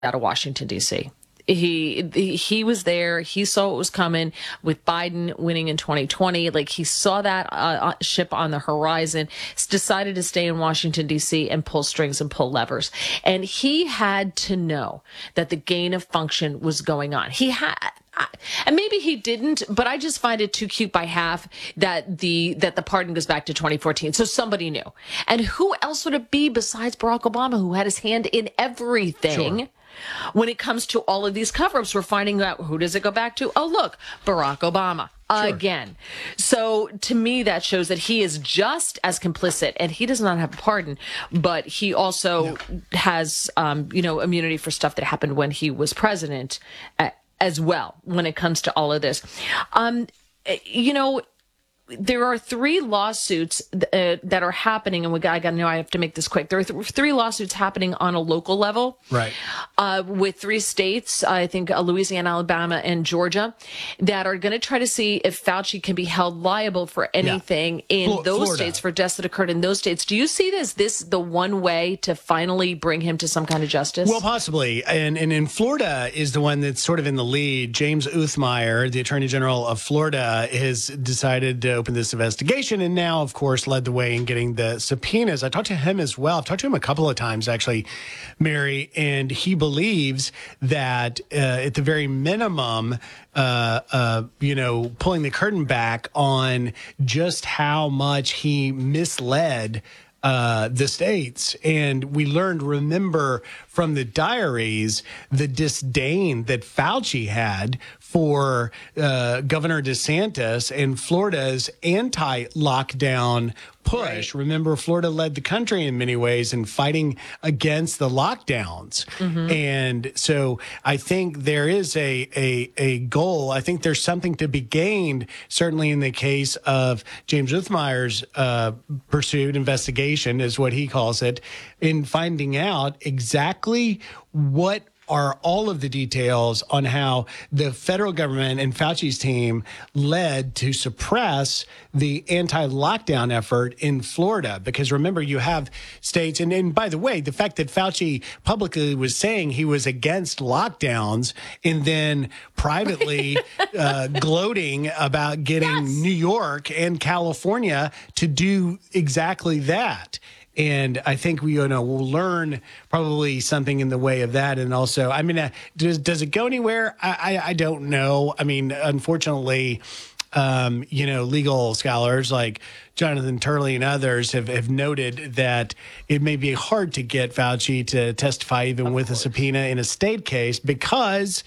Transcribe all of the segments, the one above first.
out of Washington, D.C. He was there. He saw what was coming with Biden winning in 2020. Like, he saw that ship on the horizon, decided to stay in Washington, D.C. and pull strings and pull levers. And he had to know that the gain of function was going on. He had, and maybe he didn't, but I just find it too cute by half that the pardon goes back to 2014. So somebody knew. And who else would it be besides Barack Obama, who had his hand in everything? Sure. When it comes to all of these cover-ups, we're finding out, who does it go back to? Oh, look, Barack Obama. Sure. Again. So to me, that shows that he is just as complicit, and he does not have a pardon, but he also has, immunity for stuff that happened when he was president as well, when it comes to all of this. There are 3 lawsuits that are happening, and I have to make this quick. There are 3 lawsuits happening on a local level, right? With 3 states, I think Louisiana, Alabama, and Georgia, that are going to try to see if Fauci can be held liable for anything in those Florida. States, for deaths that occurred in those states. Do you see this the one way to finally bring him to some kind of justice? Well, possibly. And in Florida is the one that's sort of in the lead. James Uthmeier, the Attorney General of Florida, has decided to open this investigation, and now, of course, led the way in getting the subpoenas. I talked to him as well. I've talked to him a couple of times, actually, Mary, and he believes that at the very minimum, pulling the curtain back on just how much he misled the states. And we learned, remember, from the diaries, the disdain that Fauci had for Governor DeSantis and Florida's anti-lockdown push. Right. Remember, Florida led the country in many ways in fighting against the lockdowns. Mm-hmm. And so I think there is a goal. I think there's something to be gained, certainly in the case of James Uthmeier's pursued investigation, is what he calls it, in finding out exactly what are all of the details on how the federal government and Fauci's team led to suppress the anti-lockdown effort in Florida. Because remember, you have states, and by the way, the fact that Fauci publicly was saying he was against lockdowns and then privately gloating about getting New York and California to do exactly that. And I think we'll learn probably something in the way of that. And also, I mean, does it go anywhere? I don't know. I mean, unfortunately, legal scholars like Jonathan Turley and others have noted that it may be hard to get Fauci to testify even with a subpoena in a state case because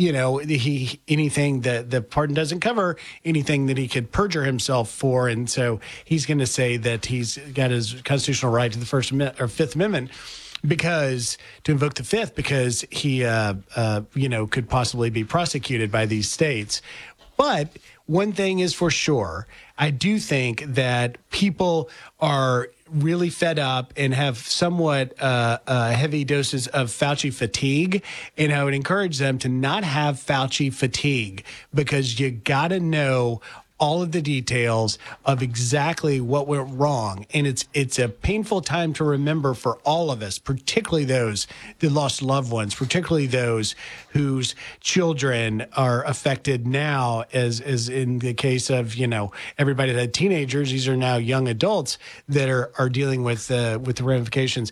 anything that the pardon doesn't cover anything that he could perjure himself for. And so he's going to say that he's got his constitutional right to the Fifth Amendment because to invoke the Fifth, because he, could possibly be prosecuted by these states. But one thing is for sure, I do think that people are really fed up and have somewhat heavy doses of Fauci fatigue. And I would encourage them to not have Fauci fatigue because you got to know all of the details of exactly what went wrong. And it's a painful time to remember for all of us, particularly those that lost loved ones, particularly those whose children are affected now, as in the case of, everybody that had teenagers. These are now young adults that are dealing with the ramifications.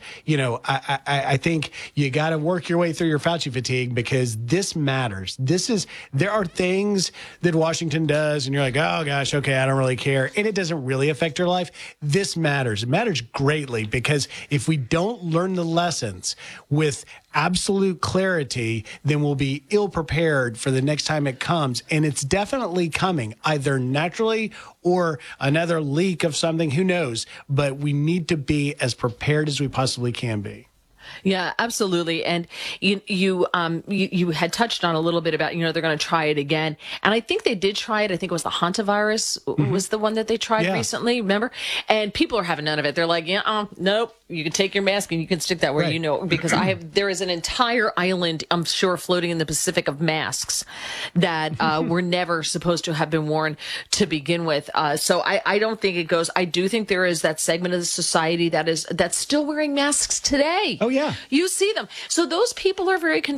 I think you got to work your way through your Fauci fatigue because this matters. There are things that Washington does and you're like, oh gosh, okay, I don't really care. And it doesn't really affect your life. This matters. It matters greatly because if we don't learn the lessons with absolute clarity, then we'll be ill prepared for the next time it comes. And it's definitely coming, either naturally or another leak of something, who knows? But we need to be as prepared as we possibly can be. Yeah, absolutely. And you had touched on a little bit about, they're going to try it again. And I think they did try it. I think it was the hantavirus was the one that they tried recently, remember? And people are having none of it. They're like, nope, you can take your mask and you can stick that where because there is an entire island, I'm sure, floating in the Pacific of masks that were never supposed to have been worn to begin with. So I don't think it goes. I do think there is that segment of the society that's still wearing masks today. Oh, yeah. yeah. You see them. So those people are very